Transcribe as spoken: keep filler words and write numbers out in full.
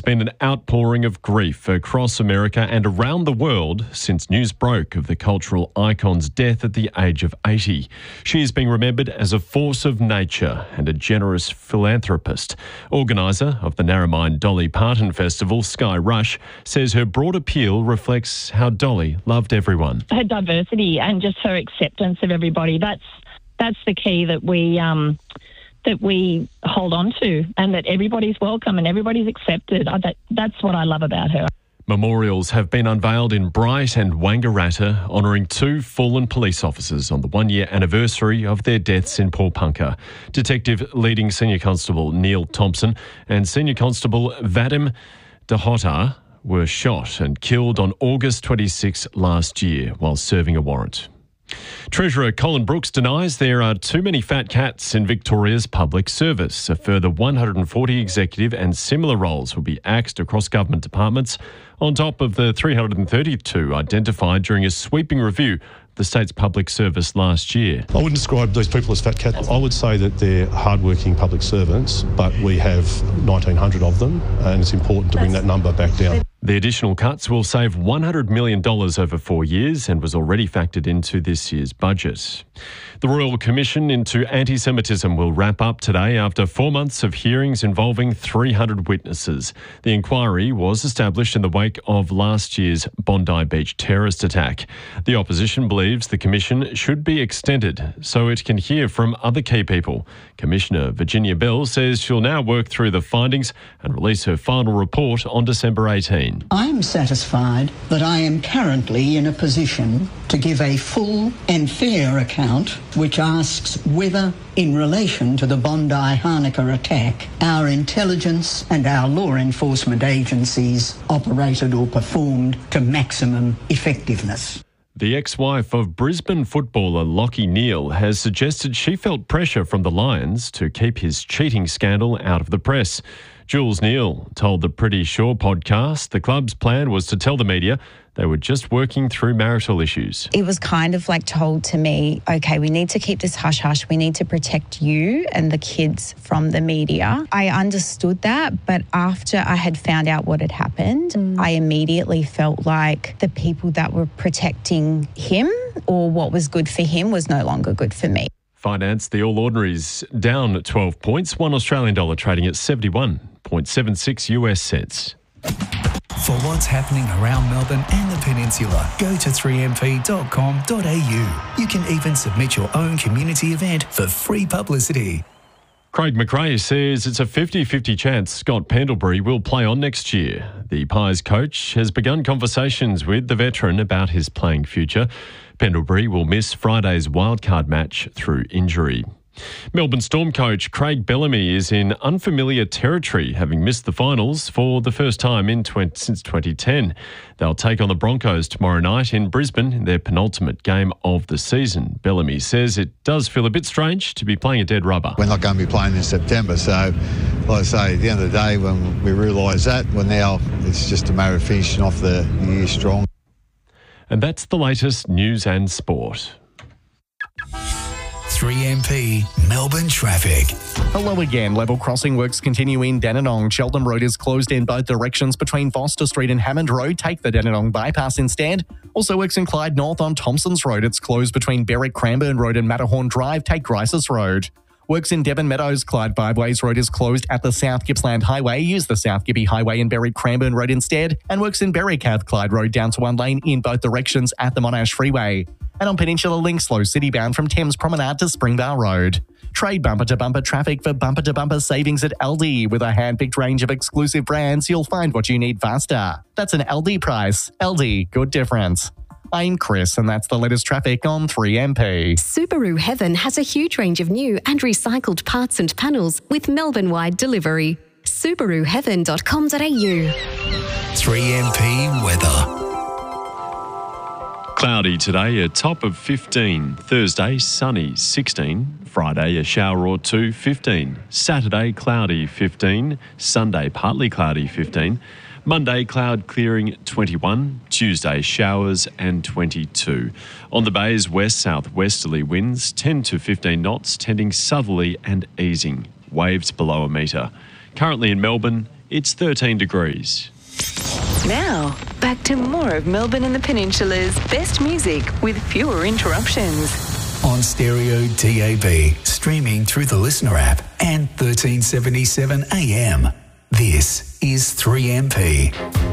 been an outpouring of grief across America and around the world since news broke of the cultural icon's death at the age of eighty. She is being remembered as a force of nature and a generous philanthropist. Organiser of the Narromine Dolly Parton Festival, Sky Rush, says her broad appeal reflects how Dolly loved everyone. Her diversity and just her acceptance of everybody, that's that's the key that we... Um that we hold on to, and that everybody's welcome and everybody's accepted. I, that, that's what I love about her. Memorials have been unveiled in Bright and Wangaratta, honouring two fallen police officers on the one-year anniversary of their deaths in Paulpunka. Detective Leading Senior Constable Neil Thompson and Senior Constable Vadim Dahotar were shot and killed on August twenty-sixth last year while serving a warrant. Treasurer Colin Brooks denies there are too many fat cats in Victoria's public service. A further one hundred forty executive and similar roles will be axed across government departments, on top of the three hundred thirty-two identified during a sweeping review of the state's public service last year. I wouldn't describe these people as fat cats. I would say that they're hard-working public servants, but we have nineteen hundred of them, and it's important to bring that number back down. The additional cuts will save one hundred million dollars over four years and was already factored into this year's budget. The Royal Commission into Anti-Semitism will wrap up today after four months of hearings involving three hundred witnesses. The inquiry was established in the wake of last year's Bondi Beach terrorist attack. The opposition believes the commission should be extended so it can hear from other key people. Commissioner Virginia Bell says she'll now work through the findings and release her final report on December eighteenth. I am satisfied that I am currently in a position to give a full and fair account which asks whether, in relation to the Bondi Hanukkah attack, our intelligence and our law enforcement agencies operated or performed to maximum effectiveness. The ex-wife of Brisbane footballer Lachie Neale has suggested she felt pressure from the Lions to keep his cheating scandal out of the press. Jules Neale told the Pretty Sure podcast the club's plan was to tell the media they were just working through marital issues. It was kind of like told to me, okay, we need to keep this hush-hush. We need to protect you and the kids from the media. I understood that, but after I had found out what had happened, mm. I immediately felt like the people that were protecting him or what was good for him was no longer good for me. Finance, the All Ordinaries down twelve points, one Australian dollar trading at seventy-one point seven six US cents. For what's happening around Melbourne and the Peninsula, go to three m p dot com dot a u. You can even submit your own community event for free publicity. Craig McRae says it's a fifty-fifty chance Scott Pendlebury will play on next year. The Pies coach has begun conversations with the veteran about his playing future. Pendlebury will miss Friday's wildcard match through injury. Melbourne Storm coach Craig Bellamy is in unfamiliar territory, having missed the finals for the first time in twenty, since twenty ten. They'll take on the Broncos tomorrow night in Brisbane in their penultimate game of the season. Bellamy says it does feel a bit strange to be playing a dead rubber. We're not going to be playing in September, so like I say, at the end of the day, when we realise that, well, now it's just a matter of finishing off the year strong. And that's the latest news and sport. three M P Melbourne traffic. Hello again. Level crossing works continue in Dandenong. Sheldon Road is closed in both directions between Foster Street and Hammond Road. Take the Dandenong bypass instead. Also works in Clyde North on Thompson's Road. It's closed between Berwick Cranbourne Road and Matterhorn Drive. Take Grice's Road. Works in Devon Meadows. Clyde Five Ways Road is closed at the South Gippsland Highway. Use the South Gippy Highway and Berwick Cranbourne Road instead. And works in Berwick have Clyde Road down to one lane in both directions at the Monash Freeway. And on Peninsula Link, slow citybound from Thames Promenade to Springvale Road. Trade bumper-to-bumper traffic for bumper-to-bumper savings at Aldi. With a hand-picked range of exclusive brands, you'll find what you need faster. That's an Aldi price. Aldi, good difference. I'm Chris, and that's the latest traffic on three M P. Subaru Heaven has a huge range of new and recycled parts and panels with Melbourne-wide delivery. Subaru Heaven dot com dot a u. three M P weather. Cloudy today, a top of fifteen. Thursday, sunny, sixteen. Friday, a shower or two, fifteen. Saturday, cloudy, fifteen. Sunday, partly cloudy, fifteen. Monday, cloud clearing, twenty-one. Tuesday, showers and twenty-two. On the bays, west-southwesterly winds, ten to fifteen knots, tending southerly and easing. Waves below a metre. Currently in Melbourne, it's thirteen degrees. Now, back to more of Melbourne and the Peninsula's best music with fewer interruptions. On stereo, D A B, streaming through the Listener app and thirteen seventy-seven A M. This is three M P.